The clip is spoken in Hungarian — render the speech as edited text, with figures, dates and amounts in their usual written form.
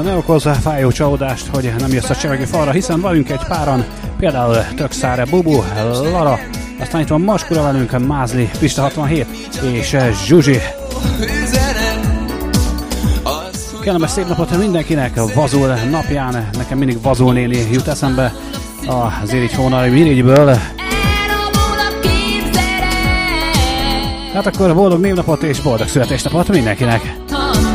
ne okozz fájó csalódást, hogy nem jössz a csevegő falra, hiszen vagyunk egy páran, például Tökszáre, Bubu, Lara, aztán itt van Maskura velünk, Mázli, Pista 67 és Zsuzsi. Kellemes szép napot mindenkinek, Vazul napján, nekem mindig Vazul néni jut eszembe az Irigy Hónai Mirigyből. Hát akkor boldog névnapot és boldog születésnapot mindenkinek!